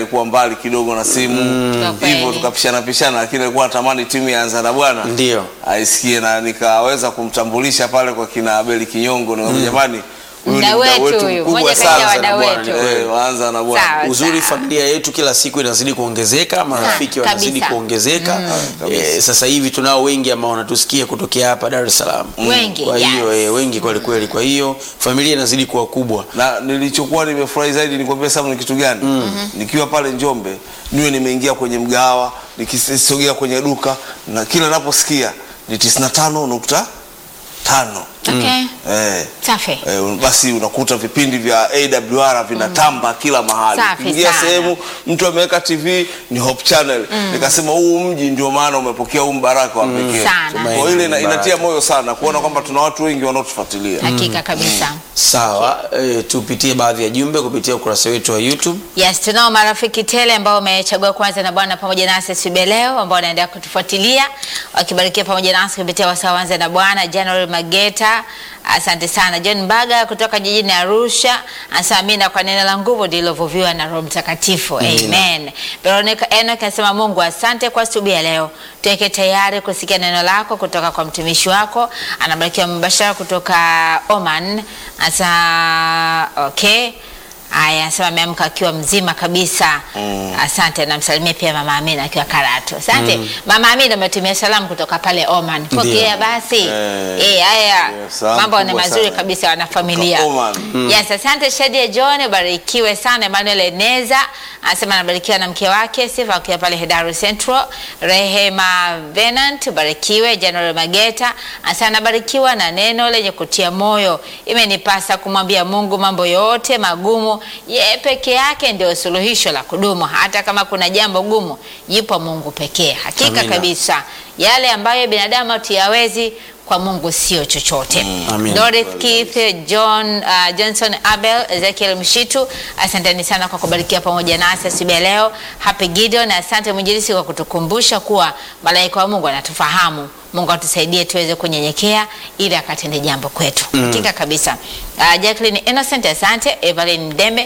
alikuwa mbali kidogo na simu. Hivyo tukapishana, lakini alikuwa anatamani timu ianze na bwana. Ndio. Aisikie, na nikaweza kumtambulisha pale kwa kina Abeli Kinyongo, na jamani, huyu ni Mdau wetu huyu, mkubwa mmoja kati ya sana wadau bwana. wetu. Waanza na bwana. Sawa. Uzuri familia yetu kila siku inazidi kuongezeka, marafiki wanazidi kabisa. kuongezeka. Kabisa. Sasa hivi tunao wengi ambao wanatusikia kutokea hapa Dar es Salaam. Wengi, Kwa hiyo yes. wengi kweli. Kwa hiyo familia inazidi kuwa kubwa. Na nilichokuwa nimefurahi zaidi nikwambia Sam ni kitu gani? Nikiwa pale Njombe, niwe nimeingia kwenye mgawa, nikisogea kwenye duka, na kila naposikia ni 95.5. Okay. Safi. Basi unakuta vipindi vya AWR vinatamba kila mahali. Safi Ingia sana. sehemu mtu ameweka TV ni Hope Channel. Nikasema huu mji ndio maana umepokea huu mbaraka wa pekee. Sana. Kwa ile inatia moyo sana kuona kwamba tuna watu wengi wanaotufuatilia. Hakika kabisa. Sawa, tupitie baadhi ya jumbe kupitia ukurasa wetu wa YouTube. Yes, tunao marafiki tele ambao wamechagua kwanza na Bwana pamoja nasi siku ya leo, ambao wanaendelea kutufuatilia wakibarikia pamoja nasi kupitia wasawanza na Bwana. January Mageta, asante sana. John Mbaga kutoka jijini Arusha, asamina kwa neno la nguvu lililovuviwa na Roho Mtakatifu. Amen. Veronica Enoch anasema Mungu asante kwa asubuhi ya leo. Tuweke tayari kusikia neno lako kutoka kwa mtumishi wako. Anabarikiwa mbashara kutoka Oman. Asa okay. Aya, anasema ameamka akiwa mzima kabisa. Asante, namsalimia pia Mama Amina akiwa Karatu. Asante. Mama Amina umetumia salamu kutoka pale Oman. Pokea basi. Haya. Mambo ni mazuri kabisa wana familia. Yes, asante Shadia John, barikiwe sana. Emmanuel Eneza anasema anabarikiwa na mke wake Sifa akiwa pale Hedaru Central. Rehema Venant, barikiwe. January Mageta anasema anabarikiwa na neno lenye kutia moyo. Imenipasa kumwambia Mungu mambo yote magumu, yeye peke yake ndio suluhisho la kudumu. Hata kama kuna jambo gumu, yupo Mungu pekee. Hakika Amina. Kabisa. Yale ambayo binadamu hatuyawezi, kwa Mungu sio chochote. Dorothy Keith, Johnson Abel, Ezekiel Mshitu, asanteni sana kwa kubarikia pamoja nasi siku ya leo. Happy Gideon, asante mwinjilisi kwa kutukumbusha kuwa malaika wa Mungu anatufahamu. Mungu atusaidie tuweze kunyenyekea ili akatende jambo kwetu. Hakika kabisa. Jacqueline Innocent, asante. Evelyn Dembe,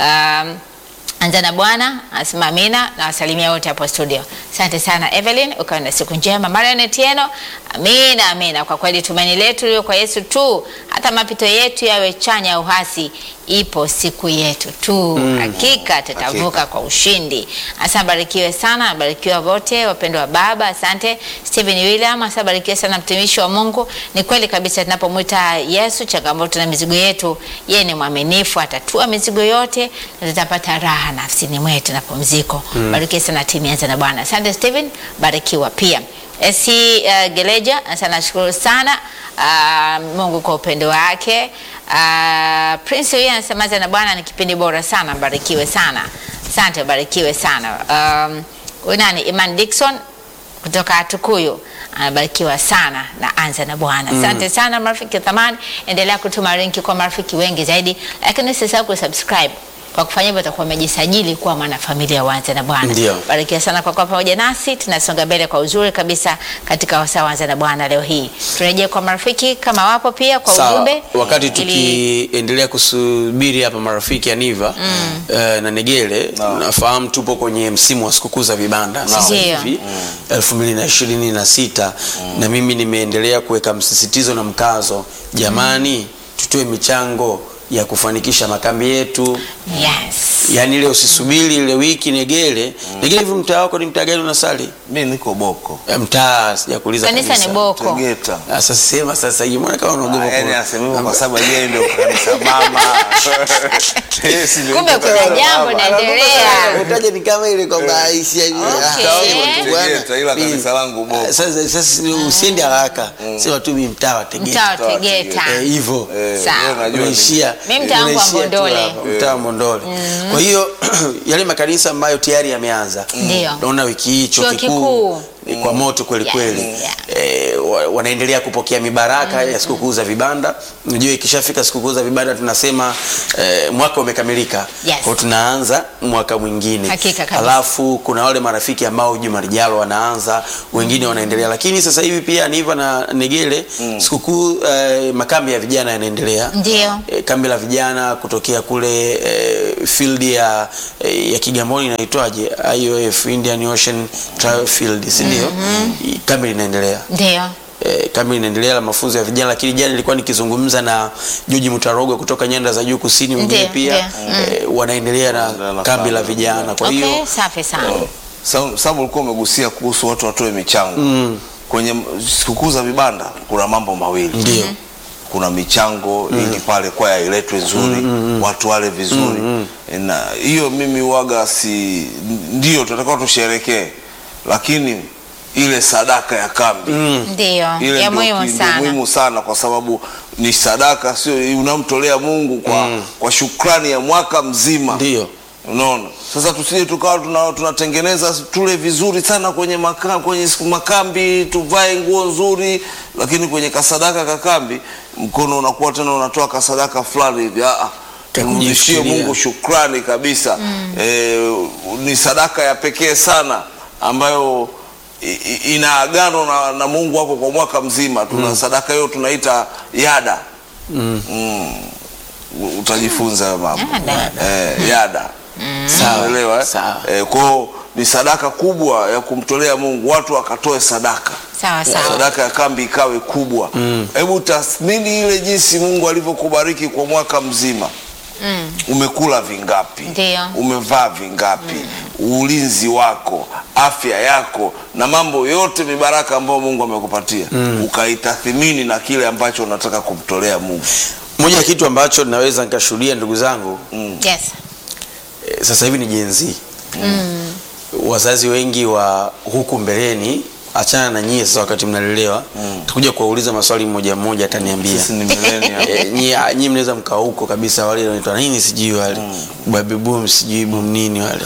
anza na Bwana, asema amina, na wasalimia wote hapo studio. Asante sana Evelyn, ukawa na siku njema. Marian Etieno, amina. Kwa kweli tumaini letu lio kwa Yesu tu, hata mapito yetu yawe chanya au hasi, ipo siku yetu tu. Hakika tutavuka kwa ushindi. Asante, barikiwe sana, barikiwa wote wapendwa wa Baba. Asante Stephen William, asante, barikiwe sana mtumishi wa Mungu. Ni kweli kabisa, tunapomwita Yesu changamoto na mizigo yetu, yeye ni mwaminifu, atatua mizigo yote na tutapata raha nafsini mwetu na pumziko. Barikiwe sana timu yanza na Bwana. Asante Stephen, barikiwa pia. Geleja, asante, nashukuru sana Mungu kwa upendo wake. Prince yeye anasema na Bwana ni kipindi bora sana, barikiwe sana. Asante, barikiwe sana. Nani Iman Dickson kutoka Tukuyu anabarikiwa sana na anza na Bwana. Asante sana marafiki thamani, endelea kutuma linki kwa marafiki wengi zaidi, lakini usisahau kusubscribe. Kwa kufanya hivyo utakuwa umejisajili kuwa mwanafamilia wa Anza na Bwana. Barikiwa sana kwa kuwa pamoja nasi, tunasonga mbele kwa uzuri kabisa katika wasaa wa Anza na Bwana leo hii. Turejea kwa marafiki kama wapo pia kwa ujumbe. Wakati tukiendelea kusubiri hapa marafiki Aniva na Negele, nafahamu tupo kwenye msimu wa sikukuu za vibanda sasa hivi 2026, na mimi nimeendelea kuweka msisitizo na mkazo, jamani, tutoe michango ya kufanikisha makambi yetu. Yes. Yaani ile usisubiri ile wiki Negele. Negele, hivi mtaa wako ni mtaa gani unasali? Mimi niko Boko. Mtaa sijakuuliza kanisa. Kanisa ni Boko. Tegeta. Sasa sema sasa hivi mbona kama unaogopa? Yaani asemwa kwa sababu yeye ndio kanisa mama. Kumbe kuna jambo naendelea. Utaje ni kama ile kwamba Aisha Tegeta, ila kanisa langu Boko. Sasa usiende haraka. Sema tu mimi mtaa wa Tegeta. Mtaa wa Tegeta. Hivyo. Sawa. Unaishia. Mimi mtaa wangu wa Mondole. Mtaa wa Mondole. Kwa hiyo yale makanisa ambayo tayari yameanza. Ndio. Naona wiki hii chuo kikuu kwa moto kweli kweli. wanaendelea kupokea mibaraka ya sikukuu za vibanda. Unajua ikishafika sikukuu za vibanda tunasema mwaka umekamilika. Yes. Kwa tunaanza mwaka mwingine. Hakika kabisa. Alafu kuna wale marafiki ambao juma lijalo wanaanza, wengine wanaendelea. Lakini sasa hivi pia Niva na Negele sikukuu makambi ya vijana yanaendelea. Ndio. Kambi la vijana kutokea kule field ya Kigamboni inaitwaje? IOF, Indian Ocean Trial Field, si ndio? Kambi linaendelea. Ndio. Kambi inaendelea la mafunzo ya vijana, lakini jana nilikuwa nikizungumza na George Mutarogo kutoka Nyanda za Juu Kusini, wengine pia wanaendelea na kambi la vijana. Kwa hiyo Okay, safi sana. Sababu ulikuwa umegusia kuhusu watu watoe michango. Kwenye sikukuu za vibanda kuna mambo mawili. Ndio. Kuna michango ili pale kwaya iletwe nzuri, watu wale vizuri. Na hiyo mimi waga ndio tunatakiwa tusherekee, lakini ile sadaka ya kambi Ndio. ile Ya ndio muhimu sana. kwa sababu ni sadaka, sio unamtolea Mungu kwa shukrani ya mwaka mzima. Ndio. Unaona, sasa tusije tukawa tunatengeneza tule vizuri sana kwenye makambi, tuvae nguo nzuri, lakini kwenye kasadaka kakambi mkono unakuwa tena unatoa kasadaka fulani hivi. Kumrudishie Mungu shukrani kabisa. Ni sadaka ya pekee sana ambayo ina agano na Mungu wako kwa mwaka mzima. Tuna sadaka hiyo tunaita yada. Utajifunza mambo. Yada. Sawa. Kwa ni sadaka kubwa ya kumtolea Mungu, watu wakatoe sadaka. Sawa. Sadaka ya kambi ikawe kubwa. Hebu tathmini ile jinsi Mungu alivyokubariki kwa mwaka mzima. Umekula vingapi? Ndio. Umevaa vingapi? Ulinzi wako, afya yako na mambo yote mibaraka ambayo Mungu amekupatia. Ukaitathmini na kile ambacho unataka kumtolea Mungu. Moja ya kitu ambacho naweza nikashuhudia ndugu zangu. Yes. Sasa hivi ni Gen Z. Wazazi wengi wa huku mbeleni, achana na nyie sasa wakati mnalelewa, takuja kuwauliza maswali mmoja ataniambia. Sisi ni millennial. Nyie mnaweza mkao huko kabisa, wale wanaitwa nini sijui wale. Baby boom sijui boom nini wale.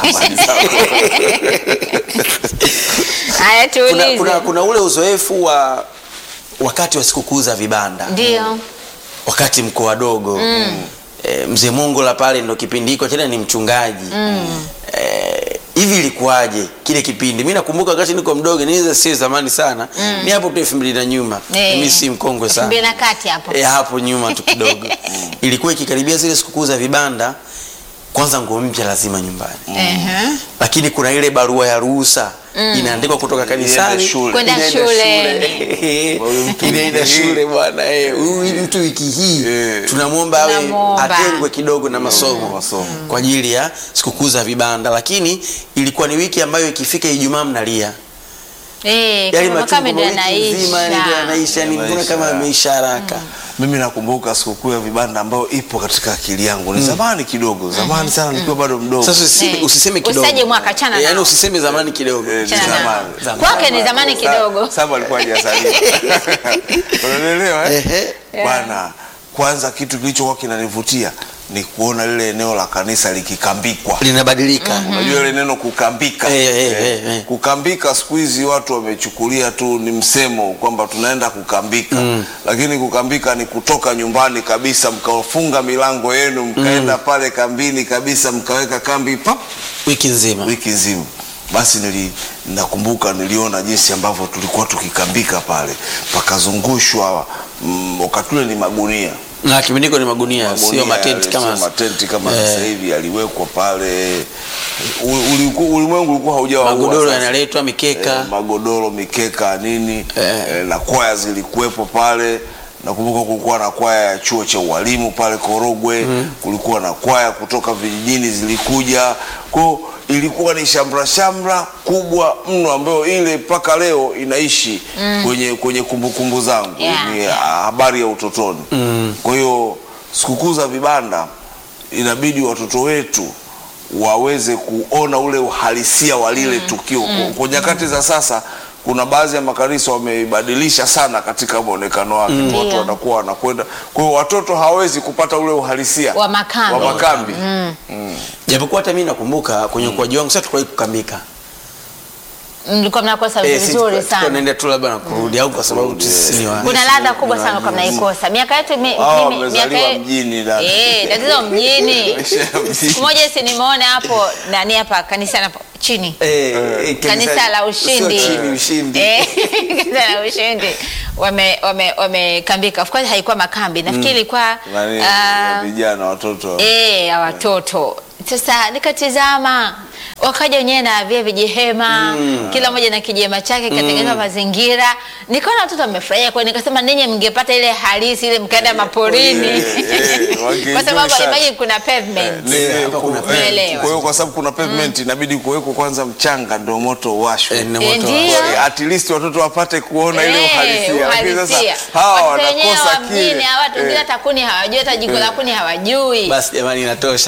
Haya tuulize. Kuna ule uzoefu wa wakati wa sikukuu za vibanda. Ndio. Wakati mko wadogo. Mzee Mongola pale ndo kipindi hiko, tena ni mchungaji. Hivi ilikuwaje kile kipindi? Mimi nakumbuka wakati niko mdogo, niweza si zamani sana. Ni hapo tu 2000 na nyuma. Mimi si mkongwe sana. 2000 na kati hapo. Hapo nyuma tu kidogo. Ilikuwa ikikaribia zile sikukuu za vibanda, kwanza nguo mpya lazima nyumbani. Lakini kuna ile barua ya ruhusa inaandikwa kutoka kanisani kwenda shule. Inaenda shule bwana. Huyu mtu wiki hii tunamwomba awe atengwe kidogo na masomo kwa ajili ya sikukuu za vibanda. Lakini ilikuwa ni wiki ambayo ikifika Ijumaa mnalia. Kama ndio anaisha. Ni mbona kama ameisha haraka. Mimi nakumbuka sikukuu ya vibanda ambayo ipo katika akili yangu. Ni zamani kidogo, zamani sana nikiwa bado mdogo. Sasa usiseme kidogo. Usaje mwaka chana. Yaani usiseme zamani kidogo. Zamani. Kwake ni zamani kidogo. Sababu alikuwa hajazaliwa. Unaelewa bwana? Kwanza kitu kilichokuwa kinanivutia ni kuona lile eneo la kanisa likikambikwa, linabadilika. Unajua ile neno kukambika. Kukambika siku hizi watu wamechukulia tu ni msemo kwamba tunaenda kukambika. Lakini kukambika ni kutoka nyumbani kabisa, mkafunga milango yenu, mkaenda pale kambini kabisa, mkaweka kambi wiki nzima. Basi nakumbuka niliona jinsi ambavyo tulikuwa tukikambika pale, pakazungushwa wakati ule ni magunia. Na kibindiko ni magunia, sio matenti kama sasa hivi yaliwekwa pale. Ulimwengu ulikuwa haujawa. Magodoro yanaletwa, mikeka. Magodoro, mikeka nini. Na kwaya zilikuwepo pale. Nakumbuka kulikuwa na kwaya ya chuo cha ualimu pale Korogwe. Kulikuwa na kwaya kutoka vijijini zilikuja. Kwa ilikuwa ni shamra kubwa mno ambayo ile mpaka leo inaishi kwenye kumbukumbu zangu. Ni habari ya utotoni. Kwa hiyo sikukuu za vibanda inabidi watoto wetu waweze kuona ule uhalisia wa lile tukio. Kwa nyakati za sasa kuna baadhi ya makanisa wameibadilisha sana katika muonekano wake. Watu wanakuwa wanakwenda. Kwa hiyo watoto hawezi kupata ule uhalisia wa makambi. Japokuwa hata mimi nakumbuka kwenye ukuaji wangu sasa tulikuwa kukambika. Mlikuwa mnakosa vizuri sana. Tunaenda tu labda na kurudi au kwa sababu sisi ni wa. Kuna ladha kubwa sana kwa mnaikosa. Miaka yetu mimi miaka mjini dada. Tatizo mjini. Siku moja si nimeona hapo nani hapa kanisa hapo chini. Kanisa la Ushindi. Kanisa la Ushindi. Wamekambika. Of course haikuwa makambi. Nafikiri ilikuwa vijana watoto. Ya watoto. Sasa nikatizama wakaja wenyewe na vile vijihema kila mmoja na kijema chake katengeneza mazingira. Nikaona watoto wamefurahia, kwa nikasema ninyi mngepata ile halisi ile mkaenda maporini. Kwa sababu imagine kuna pavement. Kwa hiyo kwa sababu kuna pavement inabidi kuweko kwanza mchanga ndio moto washwe. At least watoto wapate kuona ile uhalisia. Sasa hawa wanakosa kile. Watu wengine hata kuni hawajui, hata jiko la kuni hawajui. Basi jamani inatosha.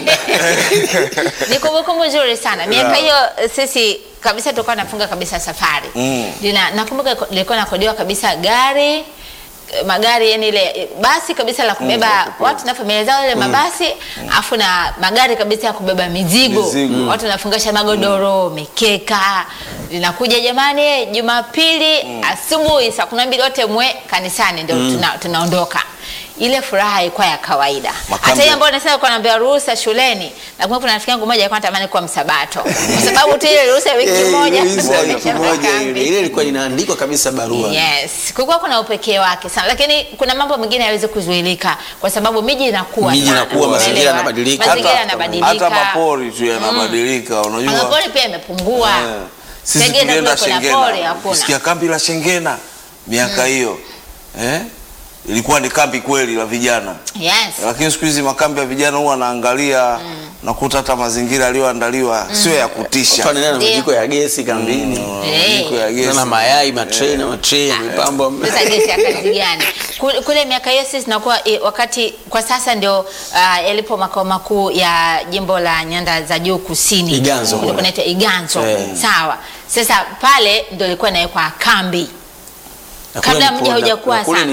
Ni kumbukumbu nzuri sana. Miaka hiyo sisi kabisa tulikuwa tunafunga kabisa safari. Nakumbuka nilikuwa nakodiwa kabisa magari yani ile basi kabisa la kubeba watu na familia zao, ile mabasi afu na magari kabisa ya kubeba mizigo. Watu wanafungasha magodoro, mikeka. Linakuja jamani Jumapili asubuhi saa 12 wote mwe kanisani ndio tunaondoka. Ile furaha ilikuwa ya kawaida. Hata yeye ambao nasema kwa naambia ruhusa shuleni, na kuna rafiki yangu mmoja alikuwa anatamani kuwa msabato. Kwa sababu tu ile ruhusa wiki moja. Ile ilikuwa inaandikwa kabisa barua. Yes. Kulikuwa kuna upekee wake sana, lakini kuna mambo mengine hayawezi kuzuilika kwa sababu miji inakuwa mazingira yanabadilika. Hata mapori tu yanabadilika, unajua. Mapori pia yamepungua. Sisi tulienda Shengena. Kusikia kambi la Shengena miaka hiyo. Ilikuwa ni kambi kweli la vijana. Yes. Lakini siku hizi makambi ya vijana huwa naangalia nakuta hata mazingira yaliyoandaliwa sio ya kutisha. Kwa nini majiko ya gesi kambini? Majiko ya gesi. Na mayai, matrei na mipambo. Sasa gesi ya kazi gani? Kule miaka hiyo sisi tunakuwa wakati kwa sasa ndio yalipo makao makuu ya jimbo la Nyanda za Juu Kusini. Iganzo. Ndio kunaitwa Iganzo. Sawa. Sasa pale ndio ilikuwa inawekwa kambi. Kabla mji haujakuwa sana.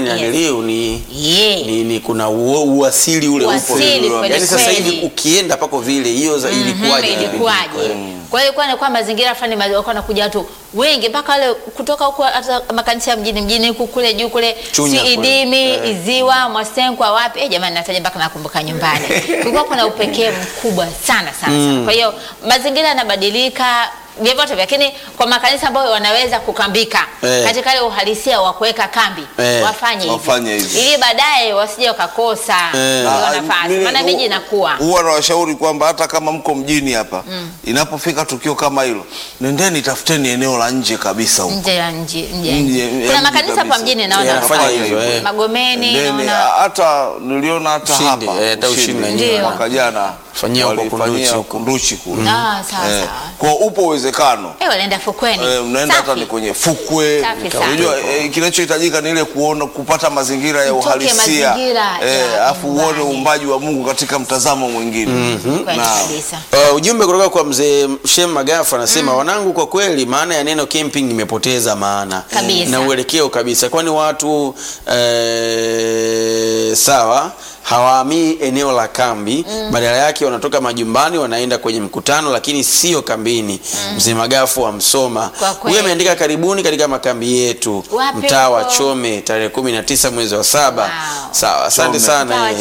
Ni kuna uasili ule upo. Yaani sasa hivi ukienda pako vile hiyo ilikuwaje? Kwa hiyo kwa mazingira fulani walikuwa wanakuja watu wengi mpaka wale kutoka huko hata makanisa mjini huko kule juu kule Idimi, Iziwa, Mwasenkwa wapi. Jamani nataja mpaka nakumbuka nyumbani. Kulikuwa kuna upekee mkubwa sana. Kwa hiyo mazingira yanabadilika vyovyote, lakini kwa makanisa ambayo wanaweza kukambika katika ile uhalisia wa kuweka kambi wafanye hivi ili baadaye wasije wakakosa nafasi, maana miji inakuwa. Huwa nawashauri kwamba hata kama mko mjini hapa inapofika tukio kama hilo, nendeni tafuteni eneo la nje kabisa huko. Nje. Kuna makanisa hapa mjini naona wanafanya hivyo. Magomeni naona. Hata niliona hata hapa hata Ushindi mwaka jana fanyia Kunduchi kule. Sawa. Kwa upo uwezekano. Wanaenda fukweni. Mnaenda hata ni kwenye fukwe. Unajua kinachohitajika ni ile kupata mazingira ya uhalisia. Afu uone uumbaji wa Mungu katika mtazamo mwingine. Ujumbe kutoka kwa mzee Shem Magafu anasema wanangu, kwa kweli maana ya neno camping imepoteza maana na uelekeo kabisa, kwani watu sawa hawaamii eneo la kambi, badala yake wanatoka majumbani wanaenda kwenye mkutano, lakini sio kambini. Mzee Magafu wa Msoma huyo ameandika karibuni katika makambi yetu mtaa wa Chome tarehe 19 mwezi wa 7. Sawa, asante sana.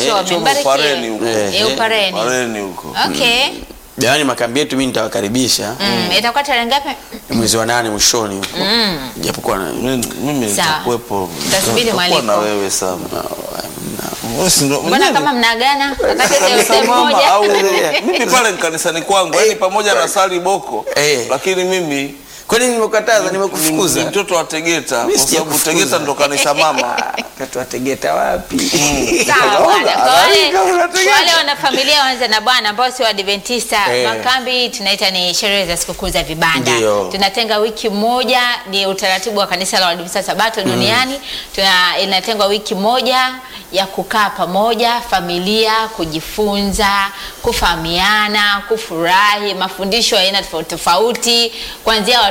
Pareni huko. Okay. Jamani makambi yetu mimi nitawakaribisha. Itakuwa tarehe ngapi? Mwezi wa 8 mwishoni huko. Japokuwa mimi nitakuepo. Tasubiri mwaliko. Na wewe sana. Mbona kama mnaagana wakati yote mmoja? Mimi pale kanisani kwangu, yani pamoja na sali boko. Lakini mimi kwani nimekataza, nimekufukuza? Mtoto wa Tegeta, kwa sababu Tegeta ndo kanisa mama. Mtoto wa Tegeta wapi? Sawa bwana. Wale wana familia wanza na bwana ambao si Waadventista, makambi tunaita ni sherehe za sikukuu za vibanda. Tunatenga wiki moja, ni utaratibu wa kanisa la Waadventista Sabato duniani. Inatengwa wiki moja ya kukaa pamoja, familia, kujifunza, kufahamiana, kufurahi, mafundisho ya aina tofauti kuanzia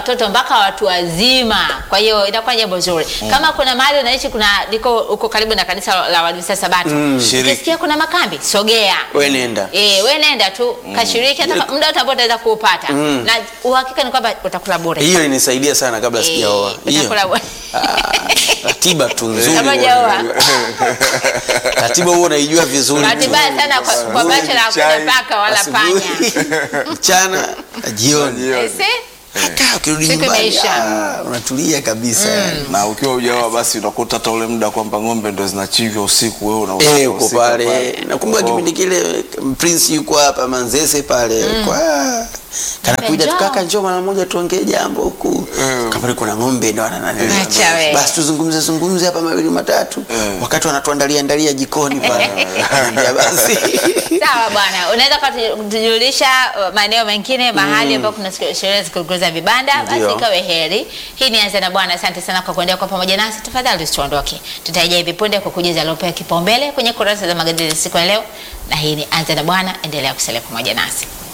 watoto mpaka watu wazima. Kwa hiyo inakuwa jambo zuri. Kama kuna mahali unaishi liko uko karibu na kanisa la Waadventista Sabato, ukisikia kuna makambi, sogea. Wewe nenda. Wewe nenda tu kashiriki, hata muda wote ambao utaweza kuupata. Na uhakika ni kwamba utakula bure. Hiyo inisaidia sana kabla sijaoa. Utakula bure. Ratiba tu nzuri. Kama hujaoa. Ratiba huo unaijua vizuri. Ratiba sana kwa bachelor hakuna paka wala panya. Mchana na jioni. Hata ukirudi nyumbani unatulia kabisa. Na ukiwa hujaoa basi unakuta hata ule muda kwamba ng'ombe ndo zinachinjwa usiku, wewe unausiku uko pale. Nakumbuka kipindi kile Prince yuko hapa Manzese pale kwa kanakuja tukaka, njoo mara moja tuongee jambo huku. Kama kuna ng'ombe ndo ananani. Basi tuzungumze hapa mawili matatu. Wakati wanatuandalia jikoni pale. Basi. Sawa bwana, unaweza kutujulisha maeneo mengine mahali ambapo kuna sherehe za vibanda, basi ikawe heri. Hii ni Anza na Bwana. Asante sana kwa kuendelea kwa pamoja nasi. Tafadhali usituondoke. Tutarejea hivi punde kwa kujuza yaliyopewa kipaumbele kwenye kurasa za magazeti siku ya leo. Na hii ni Anza na Bwana, endelea kusalia pamoja nasi.